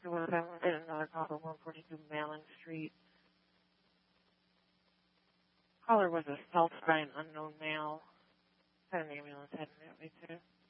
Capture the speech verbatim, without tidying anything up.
There was another call for one forty-two Malin Street. Caller was assaulted by an unknown male. Had an ambulance heading that way too.